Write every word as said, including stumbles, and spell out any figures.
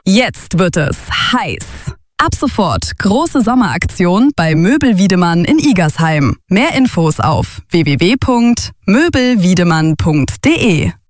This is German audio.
Jetzt wird es heiß. Ab sofort große Sommeraktion bei Möbel Wiedemann in Igersheim. Mehr Infos auf w w w punkt möbel wiedemann punkt d e.